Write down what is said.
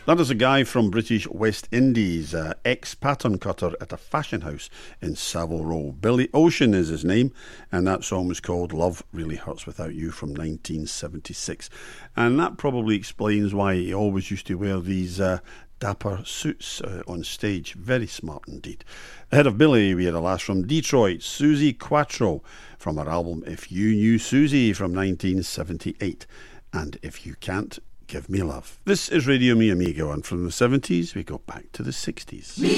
That is a guy from British West Indies, ex-pattern cutter at a fashion house in Savile Row. Billy Ocean is his name, and that song was called Love Really Hurts Without You from 1976. And that probably explains why he always used to wear these dapper suits on stage. Very smart indeed. Ahead of Billy, we had a lass from Detroit, Suzi Quatro, from her album If You Knew Susie from 1978. And If You Can't, Give Me Love. This is Radio Mi Amigo, and from the 70s we go back to the 60s.